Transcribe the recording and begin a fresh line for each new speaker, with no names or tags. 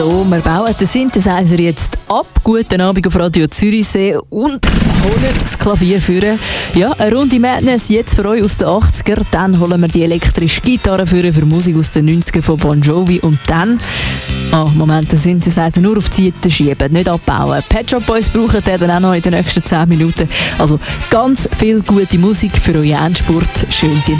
so, wir bauen den Synthesizer jetzt ab. Guten Abend auf Radio Zürichsee und holen das Klavier führen. Ja, eine Runde Madness jetzt für euch aus den 80er. Dann holen wir die elektrische Gitarre für Musik aus den 90er von Bon Jovi. Und dann, Moment, den Synthesizer nur auf die Seite schieben, nicht abbauen. Pet Shop Boys brauchen den dann auch noch in den nächsten 10 Minuten. Also ganz viel gute Musik für euren Endspurt. Schön,